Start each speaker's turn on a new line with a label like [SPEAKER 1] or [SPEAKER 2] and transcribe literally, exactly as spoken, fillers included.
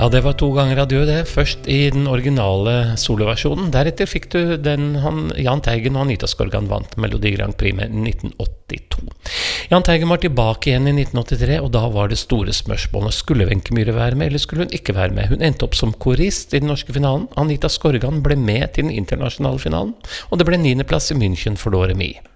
[SPEAKER 1] Ja, det var to ganger adjø det. Først i den originale soloversjonen. Deretter fikk du den han, Jahn Teigen og Anita Skorgan vant Melodi Grand Prix med nitten åttito. Jahn Teigen var tilbake igjen i nitten åttitre, og da var det store spørsmålet: skulle Wenche Myhre være med, eller skulle hun ikke være med? Hun endte opp som korist i den norske finalen. Anita Skorgan ble med til den internasjonale finalen, og det ble niendeplass i München for Doremi.